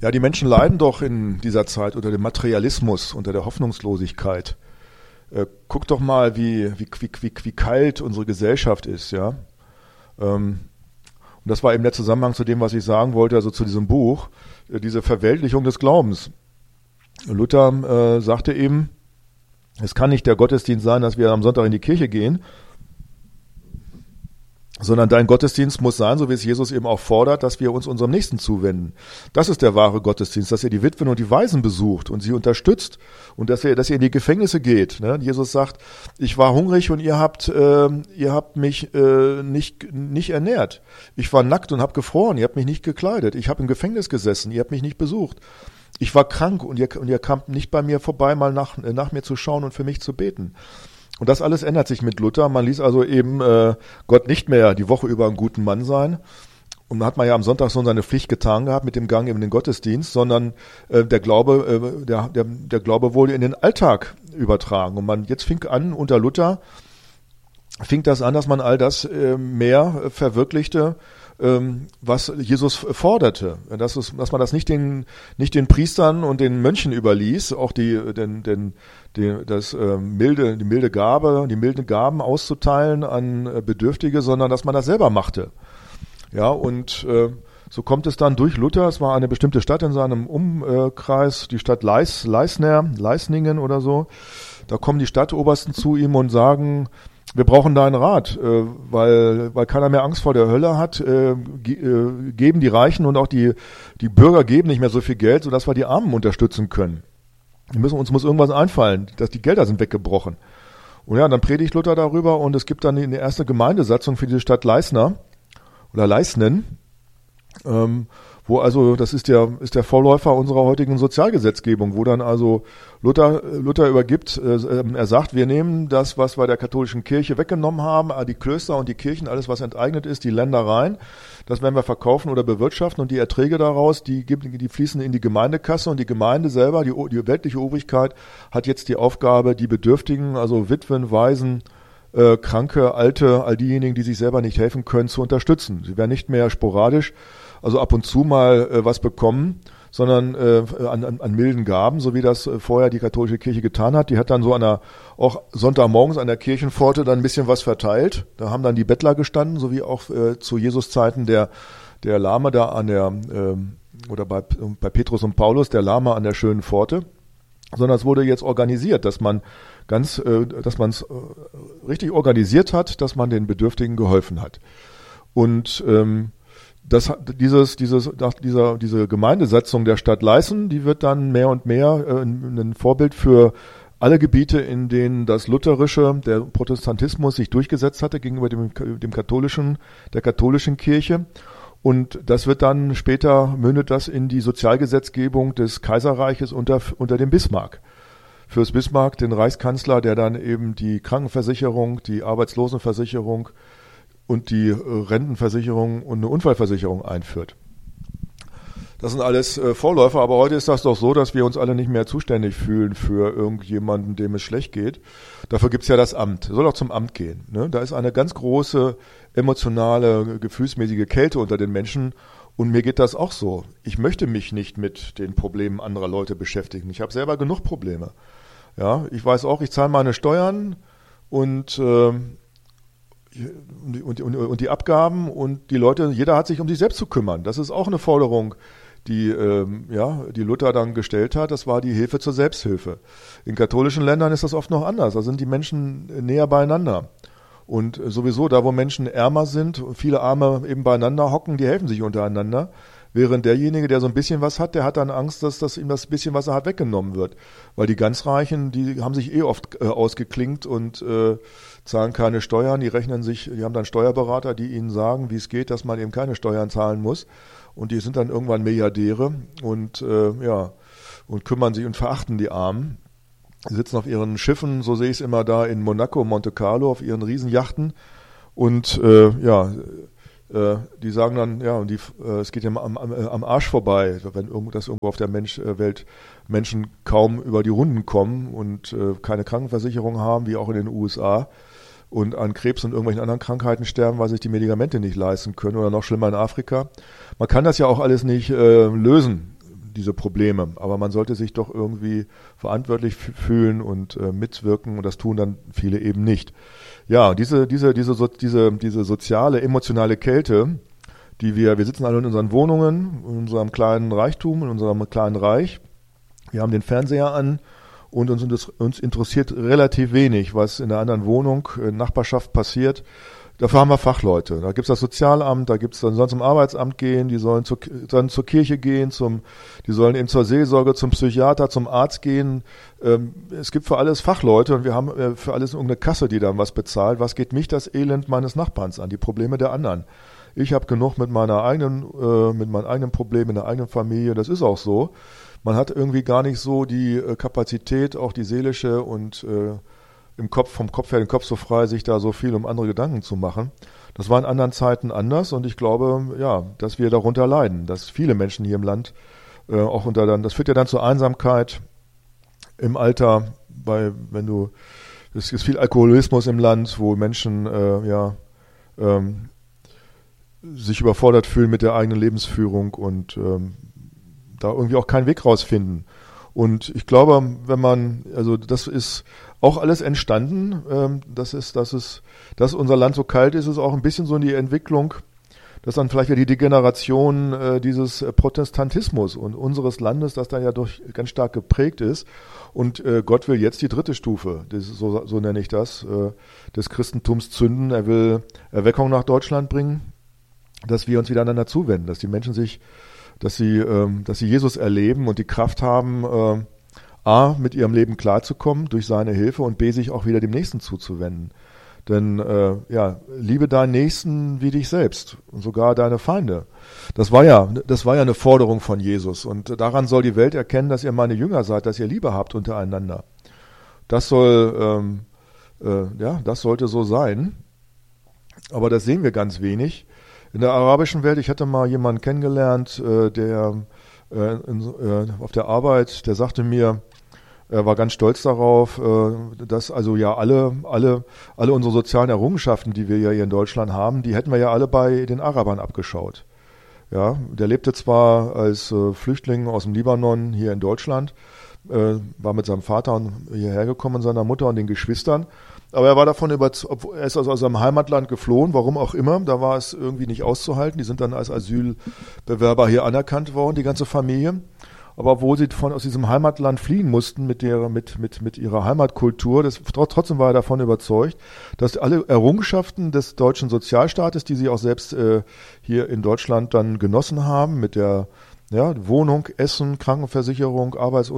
Ja, die Menschen leiden doch in dieser Zeit unter dem Materialismus, unter der Hoffnungslosigkeit. Guck doch mal, wie kalt unsere Gesellschaft ist, ja. Und das war eben der Zusammenhang zu dem, was ich sagen wollte, also zu diesem Buch, diese Verweltlichung des Glaubens. Luther sagte eben, es kann nicht der Gottesdienst sein, dass wir am Sonntag in die Kirche gehen, sondern dein Gottesdienst muss sein, so wie es Jesus eben auch fordert, dass wir uns unserem Nächsten zuwenden. Das ist der wahre Gottesdienst, dass ihr die Witwen und die Waisen besucht und sie unterstützt und dass ihr in die Gefängnisse geht. Ne? Jesus sagt, ich war hungrig und ihr habt mich nicht ernährt. Ich war nackt und habe gefroren, ihr habt mich nicht gekleidet. Ich habe im Gefängnis gesessen, ihr habt mich nicht besucht. Ich war krank und ihr kamt nicht bei mir vorbei, mal nach mir zu schauen und für mich zu beten. Und das alles ändert sich mit Luther. Man ließ also eben Gott nicht mehr die Woche über ein guter Mann sein. Und dann hat man ja am Sonntag schon seine Pflicht getan gehabt mit dem Gang in den Gottesdienst, sondern der Glaube wurde in den Alltag übertragen. Und jetzt fing das an, dass man all das mehr verwirklichte, was Jesus forderte, dass man das nicht den Priestern und den Mönchen überließ, auch die milde Gaben auszuteilen an Bedürftige, sondern dass man das selber machte. Ja, und so kommt es dann durch Luther. Es war eine bestimmte Stadt in seinem Umkreis, die Stadt Leisningen oder so. Da kommen die Stadtobersten zu ihm und sagen, wir brauchen deinen Rat, weil keiner mehr Angst vor der Hölle hat, geben die Reichen und auch die Bürger geben nicht mehr so viel Geld, sodass wir die Armen unterstützen können. Uns muss irgendwas einfallen, dass die Gelder sind weggebrochen. Und ja, dann predigt Luther darüber und es gibt dann eine erste Gemeindesatzung für diese Stadt Leisner oder Leisnen, wo also, das ist der Vorläufer unserer heutigen Sozialgesetzgebung, wo dann also Luther übergibt, er sagt, wir nehmen das, was wir der katholischen Kirche weggenommen haben, die Klöster und die Kirchen, alles was enteignet ist, die Ländereien, das werden wir verkaufen oder bewirtschaften und die Erträge daraus, die fließen in die Gemeindekasse und die Gemeinde selber, die weltliche Obrigkeit, hat jetzt die Aufgabe, die Bedürftigen, also Witwen, Waisen, Kranke, Alte, all diejenigen, die sich selber nicht helfen können, zu unterstützen. Sie werden nicht mehr sporadisch, also ab und zu mal was bekommen, sondern an milden Gaben, so wie das vorher die katholische Kirche getan hat. Die hat dann so auch Sonntagmorgens an der Kirchenpforte dann ein bisschen was verteilt. Da haben dann die Bettler gestanden, so wie auch zu Jesus Zeiten der Lahme da oder bei Petrus und Paulus, der Lahme an der schönen Pforte. Sondern es wurde jetzt organisiert, dass man es richtig organisiert hat, dass man den Bedürftigen geholfen hat. Und diese Gemeindesatzung der Stadt Leißen, die wird dann mehr und mehr ein Vorbild für alle Gebiete, in denen der Protestantismus sich durchgesetzt hatte gegenüber der katholischen Kirche. Und das wird dann mündet das in die Sozialgesetzgebung des Kaiserreiches unter dem Bismarck. Fürst Bismarck, den Reichskanzler, der dann eben die Krankenversicherung, die Arbeitslosenversicherung und die Rentenversicherung und eine Unfallversicherung einführt. Das sind alles Vorläufer, aber heute ist das doch so, dass wir uns alle nicht mehr zuständig fühlen für irgendjemanden, dem es schlecht geht. Dafür gibt's ja das Amt. Soll auch zum Amt gehen. Ne? Da ist eine ganz große emotionale, gefühlsmäßige Kälte unter den Menschen und mir geht das auch so. Ich möchte mich nicht mit den Problemen anderer Leute beschäftigen. Ich habe selber genug Probleme. Ja, ich weiß auch, ich zahle meine Steuern und die Abgaben und die Leute, jeder hat sich um sich selbst zu kümmern. Das ist auch eine Forderung, die Luther dann gestellt hat. Das war die Hilfe zur Selbsthilfe. In katholischen Ländern ist das oft noch anders. Da sind die Menschen näher beieinander. Und sowieso, da wo Menschen ärmer sind, viele Arme eben beieinander hocken, die helfen sich untereinander. Während derjenige, der so ein bisschen was hat, der hat dann Angst, dass ihm das bisschen, was er hat, weggenommen wird. Weil die ganz Reichen, die haben sich oft ausgeklinkt und zahlen keine Steuern. Die haben dann Steuerberater, die ihnen sagen, wie es geht, dass man eben keine Steuern zahlen muss. Und die sind dann irgendwann Milliardäre und kümmern sich und verachten die Armen. Sie sitzen auf ihren Schiffen, so sehe ich es immer da in Monaco, Monte Carlo, auf ihren Riesenjachten und die sagen dann, es geht ja am Arsch vorbei, wenn irgendwo auf der Welt Menschen kaum über die Runden kommen und keine Krankenversicherung haben, wie auch in den USA, und an Krebs und irgendwelchen anderen Krankheiten sterben, weil sich die Medikamente nicht leisten können oder noch schlimmer in Afrika. Man kann das ja auch alles nicht lösen. diese Probleme. Aber man sollte sich doch irgendwie verantwortlich fühlen und mitwirken und das tun dann viele eben nicht. Ja, diese soziale, emotionale Kälte, wir sitzen alle in unseren Wohnungen, in unserem kleinen Reichtum, in unserem kleinen Reich. Wir haben den Fernseher an und uns interessiert relativ wenig, was in der anderen Wohnung, Nachbarschaft passiert. Dafür haben wir Fachleute. Da gibt's das Sozialamt, dann sollen zum Arbeitsamt gehen, die sollen zur Kirche gehen, die sollen eben zur Seelsorge, zum Psychiater, zum Arzt gehen. Es gibt für alles Fachleute und wir haben für alles irgendeine Kasse, die dann was bezahlt. Was geht mich das Elend meines Nachbarns an, die Probleme der anderen? Ich habe genug mit meinen eigenen Problemen in der eigenen Familie. Das ist auch so. Man hat irgendwie gar nicht so die Kapazität, auch die seelische und vom Kopf her den Kopf so frei, sich da so viel um andere Gedanken zu machen. Das war in anderen Zeiten anders und ich glaube, ja, dass wir darunter leiden, dass viele Menschen hier im Land das führt ja dann zur Einsamkeit im Alter, es ist viel Alkoholismus im Land, wo Menschen sich überfordert fühlen mit der eigenen Lebensführung und da irgendwie auch keinen Weg rausfinden. Und ich glaube, das ist auch alles entstanden, dass unser Land so kalt ist auch ein bisschen so in die Entwicklung, dass dann vielleicht ja die Degeneration dieses Protestantismus und unseres Landes, das da ja durch ganz stark geprägt ist. Und Gott will jetzt die dritte Stufe, so nenne ich das, des Christentums zünden. Er will Erweckung nach Deutschland bringen, dass wir uns wieder einander zuwenden, dass die Menschen dass sie Jesus erleben und die Kraft haben, A, mit ihrem Leben klarzukommen durch seine Hilfe und B, sich auch wieder dem Nächsten zuzuwenden. Denn liebe deinen Nächsten wie dich selbst und sogar deine Feinde. Das war ja eine Forderung von Jesus und daran soll die Welt erkennen, dass ihr meine Jünger seid, dass ihr Liebe habt untereinander. Das sollte so sein. Aber das sehen wir ganz wenig. In der arabischen Welt, ich hatte mal jemanden kennengelernt, der auf der Arbeit, der sagte mir, er war ganz stolz darauf, dass also ja alle unsere sozialen Errungenschaften, die wir ja hier in Deutschland haben, die hätten wir ja alle bei den Arabern abgeschaut. Ja, der lebte zwar als Flüchtling aus dem Libanon hier in Deutschland, war mit seinem Vater hierher gekommen und seiner Mutter und den Geschwistern. Aber er war davon er ist also aus seinem Heimatland geflohen, warum auch immer. Da war es irgendwie nicht auszuhalten. Die sind dann als Asylbewerber hier anerkannt worden, die ganze Familie. Aber wo sie aus diesem Heimatland fliehen mussten mit ihrer Heimatkultur, trotzdem war er davon überzeugt, dass alle Errungenschaften des deutschen Sozialstaates, die sie auch selbst hier in Deutschland dann genossen haben, mit der Wohnung, Essen, Krankenversicherung,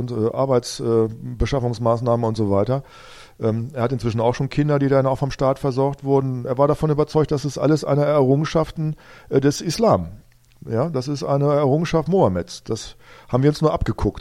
Arbeitsbeschaffungsmaßnahmen und so weiter. Er hat inzwischen auch schon Kinder, die dann auch vom Staat versorgt wurden. Er war davon überzeugt, dass es alles eine Errungenschaften des Islam. Ja, das ist eine Errungenschaft Mohammeds. Das haben wir uns nur abgeguckt.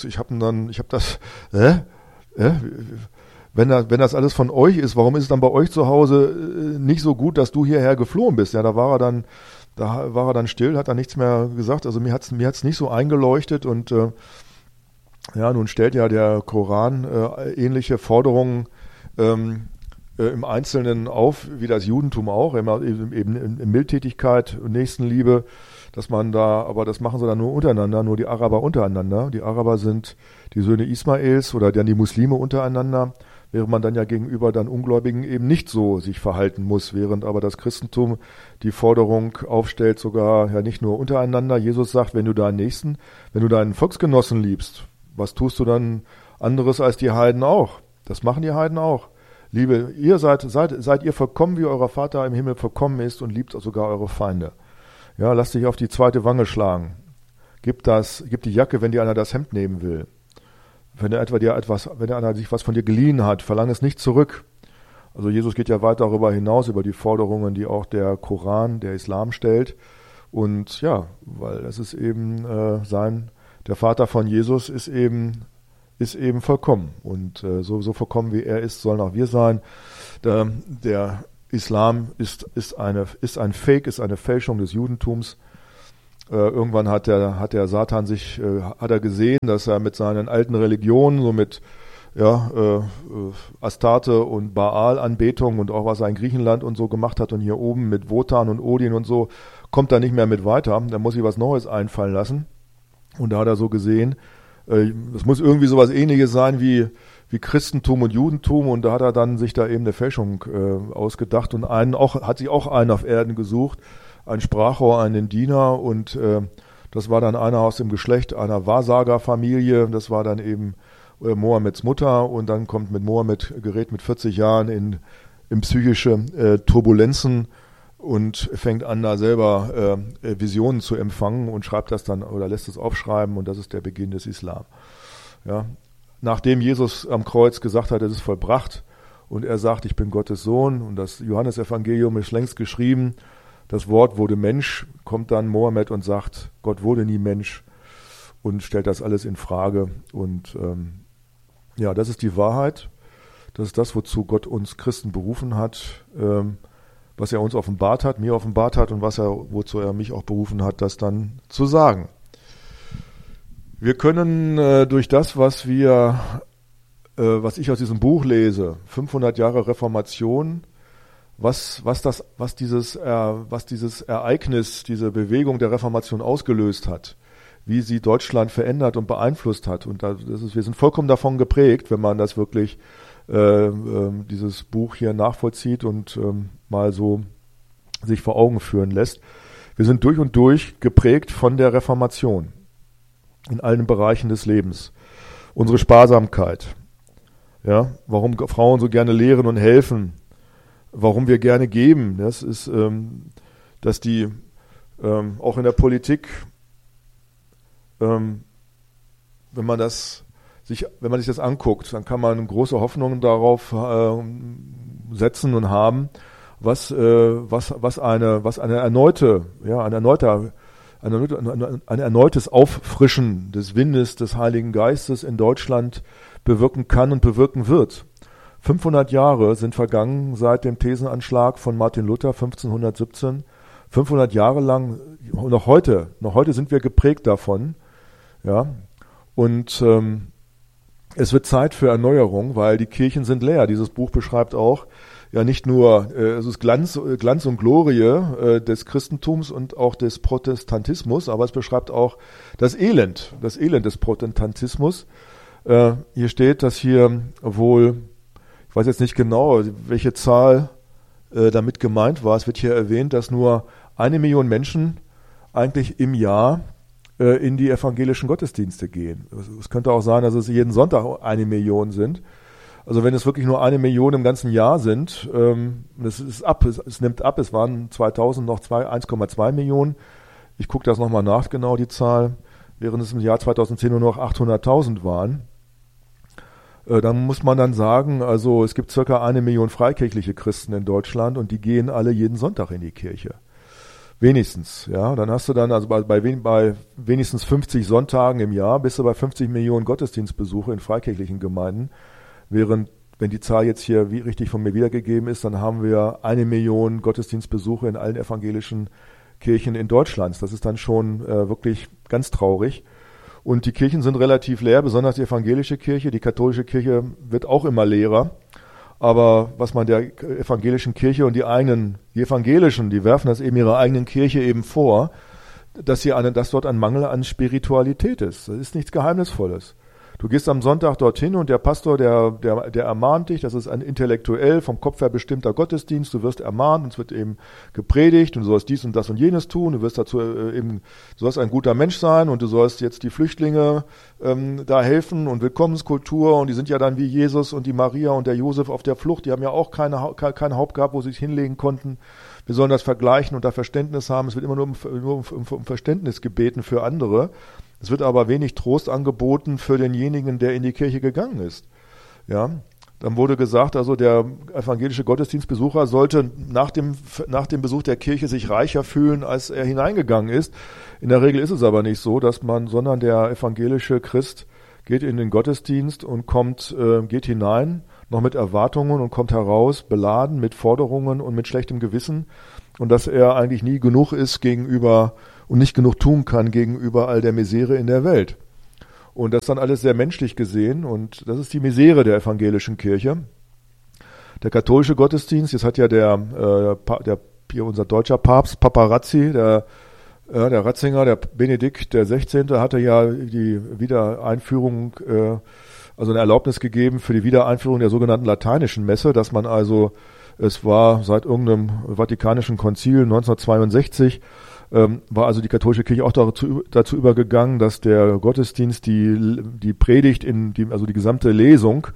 Wenn das alles von euch ist, warum ist es dann bei euch zu Hause nicht so gut, dass du hierher geflohen bist? Ja, da war er dann still, hat er nichts mehr gesagt. Also mir hat's nicht so eingeleuchtet und nun stellt ja der Koran ähnliche Forderungen im Einzelnen auf, wie das Judentum auch, eben in Mildtätigkeit und Nächstenliebe, dass man aber das machen sie dann nur untereinander, nur die Araber untereinander. Die Araber sind die Söhne Ismaels oder dann die Muslime untereinander, während man dann ja gegenüber dann Ungläubigen eben nicht so sich verhalten muss, während aber das Christentum die Forderung aufstellt, sogar ja nicht nur untereinander. Jesus sagt, wenn du deinen Volksgenossen liebst, was tust du dann anderes als die Heiden auch? Das machen die Heiden auch. Liebe, ihr seid ihr vollkommen, wie euer Vater im Himmel vollkommen ist und liebt sogar eure Feinde. Ja, lasst dich auf die zweite Wange schlagen. Gib die Jacke, wenn dir einer das Hemd nehmen will. Wenn einer sich was von dir geliehen hat, verlang es nicht zurück. Also Jesus geht ja weit darüber hinaus, über die Forderungen, die auch der Koran, der Islam stellt. Und ja, weil das ist eben der Vater von Jesus ist eben vollkommen. Und so vollkommen wie er ist, sollen auch wir sein. Der Islam ist ein Fake, ist eine Fälschung des Judentums. Irgendwann hat der Satan hat er gesehen, dass er mit seinen alten Religionen, so mit Astarte und Baal-Anbetung und auch was er in Griechenland und so gemacht hat und hier oben mit Wotan und Odin und so, kommt er nicht mehr mit weiter. Da muss sich was Neues einfallen lassen. Und da hat er so gesehen, das muss irgendwie sowas Ähnliches sein wie Christentum und Judentum. Und da hat er dann sich da eben eine Fälschung ausgedacht und hat sich auch einen auf Erden gesucht, ein Sprachrohr, einen Diener. Und das war dann einer aus dem Geschlecht einer Wahrsagerfamilie. Das war dann eben Mohammeds Mutter. Und dann gerät mit 40 Jahren in psychische Turbulenzen und fängt an, da selber Visionen zu empfangen und schreibt das dann oder lässt es aufschreiben, und das ist der Beginn des Islam. Ja. Nachdem Jesus am Kreuz gesagt hat, es ist vollbracht, und er sagt, ich bin Gottes Sohn, und das Johannesevangelium ist längst geschrieben, das Wort wurde Mensch, kommt dann Mohammed und sagt, Gott wurde nie Mensch, und stellt das alles in Frage. Und das ist die Wahrheit. Das ist das, wozu Gott uns Christen berufen hat, was er uns offenbart hat, mir offenbart hat, und wozu er mich auch berufen hat, das dann zu sagen. Wir können durch das, was ich aus diesem Buch lese, 500 Jahre Reformation, was dieses Ereignis, diese Bewegung der Reformation ausgelöst hat, wie sie Deutschland verändert und beeinflusst hat. Und wir sind vollkommen davon geprägt, wenn man das wirklich dieses Buch hier nachvollzieht und mal so sich vor Augen führen lässt. Wir sind durch und durch geprägt von der Reformation in allen Bereichen des Lebens. Unsere Sparsamkeit, ja, warum Frauen so gerne lehren und helfen, warum wir gerne geben, das ist, dass die auch in der Politik, wenn man sich das anguckt, dann kann man große Hoffnungen darauf setzen und haben, was ein erneutes Auffrischen des Windes des Heiligen Geistes in Deutschland bewirken kann und bewirken wird. 500 Jahre sind vergangen seit dem Thesenanschlag von Martin Luther 1517. 500 Jahre lang, noch heute sind wir geprägt davon, ja. Und es wird Zeit für Erneuerung, weil die Kirchen sind leer. Dieses Buch beschreibt auch ja nicht nur es ist Glanz und Glorie des Christentums und auch des Protestantismus, aber es beschreibt auch das Elend des Protestantismus. Hier steht, dass hier wohl, ich weiß jetzt nicht genau, welche Zahl damit gemeint war. Es wird hier erwähnt, dass nur 1 Million Menschen eigentlich im Jahr in die evangelischen Gottesdienste gehen. Es könnte auch sein, dass es jeden Sonntag 1 Million sind. Also wenn es wirklich nur 1 Million im ganzen Jahr sind, es nimmt ab, es waren 2000 noch 1,2 Millionen. Ich gucke das nochmal nach, genau die Zahl, während es im Jahr 2010 nur noch 800.000 waren. Dann muss man dann sagen, also es gibt circa 1 Million freikirchliche Christen in Deutschland, und die gehen alle jeden Sonntag in die Kirche. Wenigstens, ja. Dann hast du also bei wenigstens 50 Sonntagen im Jahr bist du bei 50 Millionen Gottesdienstbesuche in freikirchlichen Gemeinden. Während, wenn die Zahl jetzt hier richtig von mir wiedergegeben ist, dann haben wir 1 Million Gottesdienstbesuche in allen evangelischen Kirchen in Deutschland. Das ist dann schon wirklich ganz traurig. Und die Kirchen sind relativ leer, besonders die evangelische Kirche. Die katholische Kirche wird auch immer leerer. Aber was man der evangelischen Kirche und die Evangelischen, die werfen das eben ihrer eigenen Kirche eben vor, dass dort ein Mangel an Spiritualität ist. Das ist nichts Geheimnisvolles. Du gehst am Sonntag dorthin und der Pastor, der ermahnt dich, das ist ein intellektuell vom Kopf her bestimmter Gottesdienst, du wirst ermahnt und es wird eben gepredigt und du sollst dies und das und jenes tun, du wirst dazu du sollst ein guter Mensch sein und du sollst jetzt die Flüchtlinge da helfen und Willkommenskultur, und die sind ja dann wie Jesus und die Maria und der Josef auf der Flucht, die haben ja auch kein Haupt gehabt, wo sie sich hinlegen konnten. Wir sollen das vergleichen und da Verständnis haben. Es wird immer nur um Verständnis gebeten für andere. Es wird aber wenig Trost angeboten für denjenigen, der in die Kirche gegangen ist. Ja, dann wurde gesagt, also der evangelische Gottesdienstbesucher sollte nach dem Besuch der Kirche sich reicher fühlen, als er hineingegangen ist. In der Regel ist es aber nicht so, sondern der evangelische Christ geht in den Gottesdienst und geht hinein, noch mit Erwartungen, und kommt heraus beladen mit Forderungen und mit schlechtem Gewissen, und dass er eigentlich nie genug ist gegenüber und nicht genug tun kann gegenüber all der Misere in der Welt. Und das ist dann alles sehr menschlich gesehen, und das ist die Misere der evangelischen Kirche. Der katholische Gottesdienst, jetzt hat ja unser deutscher Papst Paparazzi, der Ja, der Ratzinger, der Benedikt der 16. hatte ja die Wiedereinführung, also eine Erlaubnis gegeben für die Wiedereinführung der sogenannten lateinischen Messe, dass man also, es war seit irgendeinem Vatikanischen Konzil 1962, war also die katholische Kirche auch dazu übergegangen, dass der Gottesdienst die Predigt also die gesamte Lesung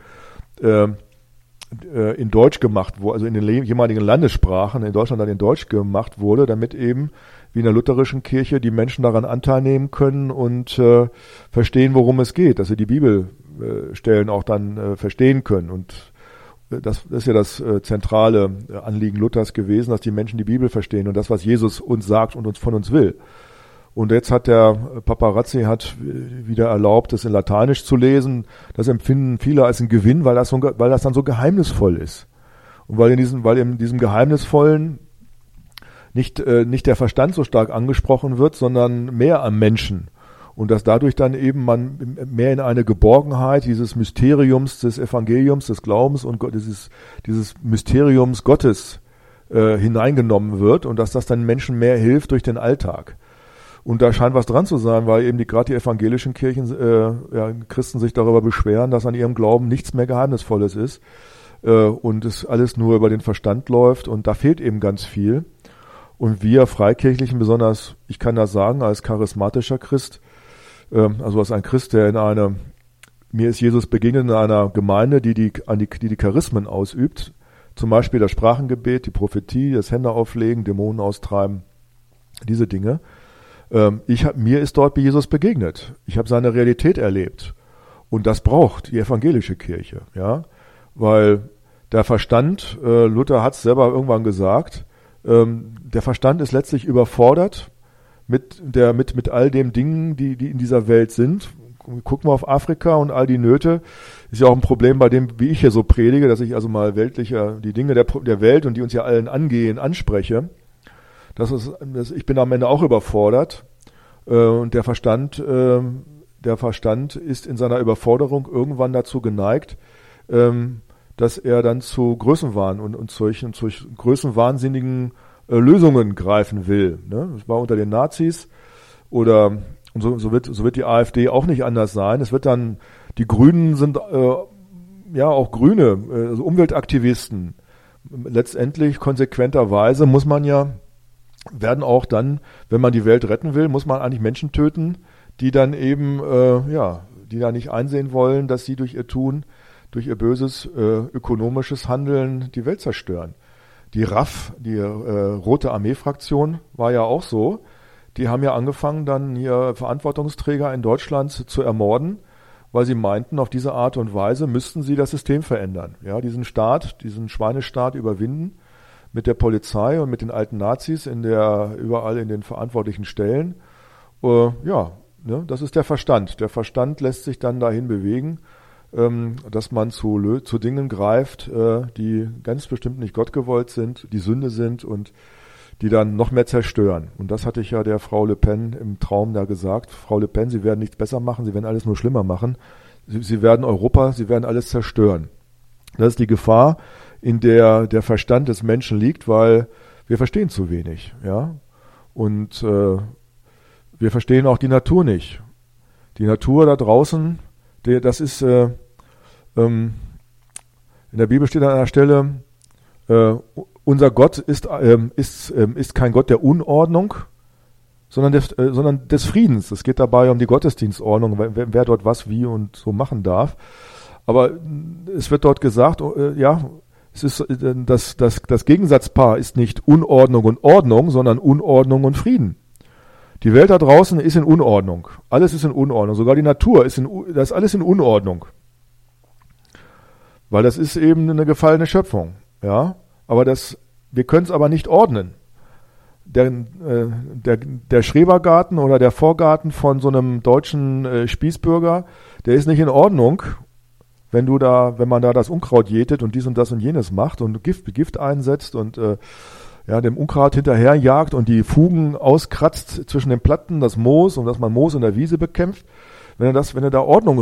in Deutsch gemacht wurde, also in den jeweiligen Landessprachen in Deutschland dann in Deutsch gemacht wurde, damit eben wie in der lutherischen Kirche die Menschen daran Anteil nehmen können und verstehen, worum es geht, dass sie die Bibelstellen auch dann verstehen können. Und das ist ja das zentrale Anliegen Luthers gewesen, dass die Menschen die Bibel verstehen und das, was Jesus uns sagt und von uns will. Und jetzt hat der Paparazzi wieder erlaubt, es in Lateinisch zu lesen. Das empfinden viele als einen Gewinn, weil das dann so geheimnisvoll ist. Und weil in diesem Geheimnisvollen nicht der Verstand so stark angesprochen wird, sondern mehr am Menschen. Und dass dadurch dann eben man mehr in eine Geborgenheit dieses Mysteriums des Evangeliums, des Glaubens und dieses Mysteriums Gottes hineingenommen wird und dass das dann Menschen mehr hilft durch den Alltag. Und da scheint was dran zu sein, weil eben gerade die evangelischen Kirchen, Christen sich darüber beschweren, dass an ihrem Glauben nichts mehr Geheimnisvolles ist und es alles nur über den Verstand läuft und da fehlt eben ganz viel. Und wir Freikirchlichen, besonders, ich kann das sagen, als charismatischer Christ, also als ein Christ, der mir ist Jesus begegnet in einer Gemeinde, die Charismen ausübt, zum Beispiel das Sprachengebet, die Prophetie, das Händeauflegen, Dämonen austreiben, diese Dinge. Mir ist dort bei Jesus begegnet. Ich habe seine Realität erlebt. Und das braucht die evangelische Kirche, ja, weil der Verstand, Luther hat es selber irgendwann gesagt, der Verstand ist letztlich überfordert mit all den Dingen, die in dieser Welt sind. Gucken wir auf Afrika und all die Nöte. Ist ja auch ein Problem bei dem, wie ich hier so predige, dass ich also mal die Dinge der Welt und die uns ja allen angehen, anspreche. Ich bin am Ende auch überfordert. Und der Verstand ist in seiner Überforderung irgendwann dazu geneigt, dass er dann zu Größenwahn und zu größenwahnsinnigen Lösungen greifen will. Ne? Das war unter den Nazis und so wird die AfD auch nicht anders sein. Es wird dann, die Grünen sind auch Grüne, also Umweltaktivisten. Letztendlich konsequenterweise werden auch dann, wenn man die Welt retten will, muss man eigentlich Menschen töten, die dann eben, die da nicht einsehen wollen, dass sie durch ihr Tun, durch ihr böses ökonomisches Handeln die Welt zerstören. Die RAF, die Rote Armee-Fraktion, war ja auch so. Die haben ja angefangen, dann hier Verantwortungsträger in Deutschland zu ermorden, weil sie meinten, auf diese Art und Weise müssten sie das System verändern. Ja, diesen Schweinestaat überwinden mit der Polizei und mit den alten Nazis überall in den verantwortlichen Stellen. Das ist der Verstand. Der Verstand lässt sich dann dahin bewegen, dass man zu Dingen greift, die ganz bestimmt nicht Gott gewollt sind, die Sünde sind und die dann noch mehr zerstören. Und das hatte ich ja der Frau Le Pen im Traum da gesagt. Frau Le Pen, Sie werden nichts besser machen, Sie werden alles nur schlimmer machen. Sie werden alles zerstören. Das ist die Gefahr, in der der Verstand des Menschen liegt, weil wir verstehen zu wenig. Ja? Und wir verstehen auch die Natur nicht. Die Natur da draußen, das ist, in der Bibel steht an einer Stelle, unser Gott ist kein Gott der Unordnung, sondern des Friedens. Es geht dabei um die Gottesdienstordnung, wer dort was, wie und so machen darf. Aber es wird dort gesagt, es ist das Gegensatzpaar ist nicht Unordnung und Ordnung, sondern Unordnung und Frieden. Die Welt da draußen ist in Unordnung. Alles ist in Unordnung. Sogar die Natur das ist alles in Unordnung. Weil das ist eben eine gefallene Schöpfung. Ja? Aber wir können es aber nicht ordnen. Der Schrebergarten oder der Vorgarten von so einem deutschen Spießbürger, der ist nicht in Ordnung, wenn man da das Unkraut jätet und dies und das und jenes macht und Gift einsetzt und dem Unkraut hinterherjagt und die Fugen auskratzt zwischen den Platten, das Moos und dass man Moos in der Wiese bekämpft. Wenn er da Ordnung